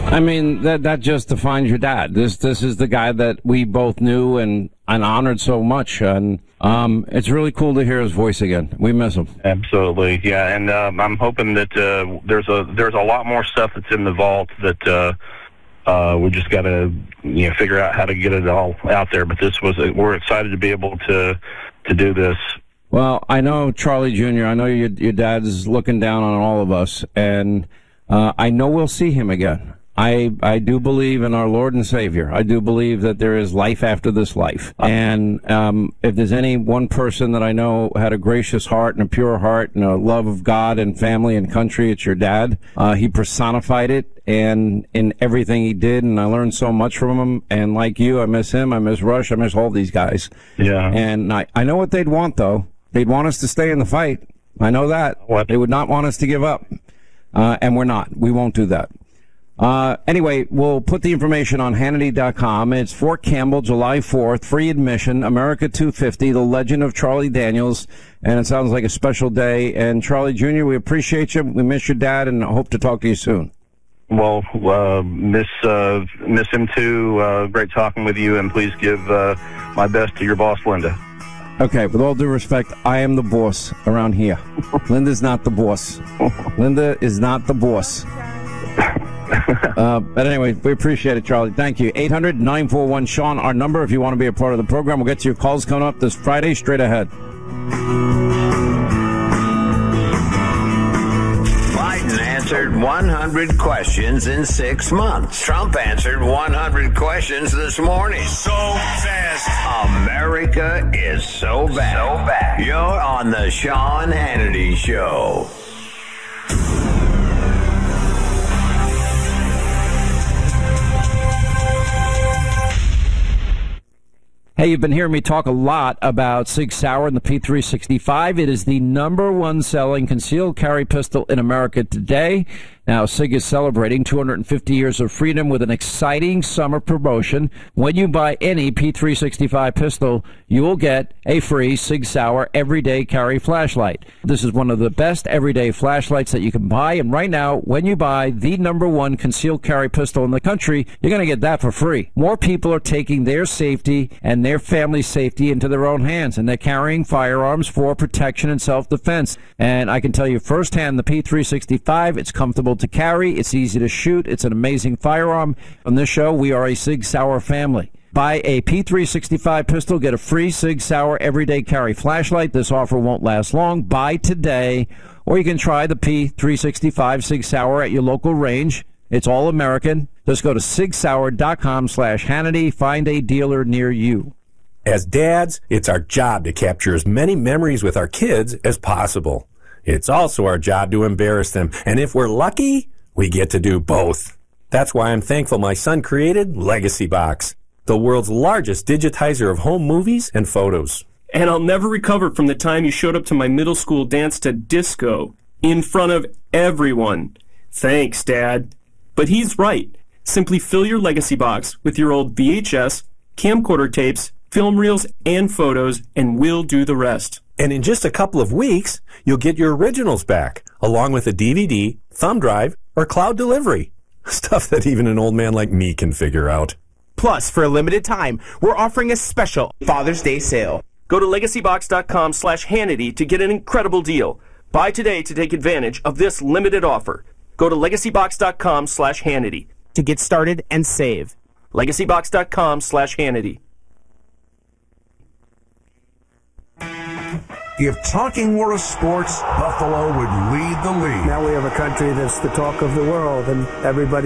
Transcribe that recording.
I mean, that just defines your dad. This is the guy that we both knew and honored so much, and it's really cool to hear his voice again. We miss him. Absolutely, yeah. And I'm hoping that there's a lot more stuff that's in the vault that we just got to figure out how to get it all out there. But we're excited to be able to do this. Well, I know Charlie Jr. I know your dad's looking down on all of us, and I know we'll see him again. I do believe in our Lord and Savior. I do believe that there is life after this life. And if there's any one person that I know had a gracious heart and a pure heart and a love of God and family and country, it's your dad. He personified it and in everything he did, and I learned so much from him. And like you, I miss him. I miss Rush. I miss all these guys. Yeah. And I know what they'd want, though. They'd want us to stay in the fight. I know that. What? They would not want us to give up. And we're not. We won't do that. Anyway, we'll put the information on Hannity.com. It's Fort Campbell, July 4th, free admission, America 250, the legend of Charlie Daniels. And it sounds like a special day. And Charlie Jr., we appreciate you. We miss your dad and hope to talk to you soon. Well, miss him too. Great talking with you, and please give my best to your boss, Linda. Okay, with all due respect, I am the boss around here. Linda's not the boss. Linda is not the boss. But anyway, we appreciate it, Charlie. Thank you. 800-941-SEAN, our number if you want to be a part of the program. We'll get to your calls coming up this Friday, straight ahead. Biden answered 100 questions in 6 months. Trump answered 100 questions this morning. So fast. America is so bad. So bad. You're on the Sean Hannity Show. Hey, you've been hearing me talk a lot about Sig Sauer and the P365. It is the number one selling concealed carry pistol in America today. Now, Sig is celebrating 250 years of freedom with an exciting summer promotion. When you buy any P365 pistol, you will get a free Sig Sauer everyday carry flashlight. This is one of the best everyday flashlights that you can buy. And right now, when you buy the number one concealed carry pistol in the country, you're going to get that for free. More people are taking their safety and their family's safety into their own hands, and they're carrying firearms for protection and self-defense. And I can tell you firsthand, the P365, it's comfortable to carry, it's easy to shoot, it's an amazing firearm. On this show, we are a Sig Sauer family. Buy a P365 pistol, get a free Sig Sauer everyday carry flashlight. This offer won't last long. Buy today, or you can try the P365 Sig Sauer at your local range. It's all American. Just go to sigsauer.com/Hannity. Find a dealer near you. As dads, it's our job to capture as many memories with our kids as possible. It's also our job to embarrass them, and if we're lucky, we get to do both. That's why I'm thankful my son created Legacy Box, the world's largest digitizer of home movies and photos. And I'll never recover from the time you showed up to my middle school dance to disco in front of everyone. Thanks, Dad. But he's right. Simply fill your Legacy Box with your old VHS, camcorder tapes, film reels, and photos, and we'll do the rest. And in just a couple of weeks, you'll get your originals back, along with a DVD, thumb drive, or cloud delivery. Stuff that even an old man like me can figure out. Plus, for a limited time, we're offering a special Father's Day sale. Go to legacybox.com/Hannity to get an incredible deal. Buy today to take advantage of this limited offer. Go to legacybox.com/Hannity to get started and save. legacybox.com/Hannity. If talking were a sport, Buffalo would lead the league. Now we have a country that's the talk of the world, and everybody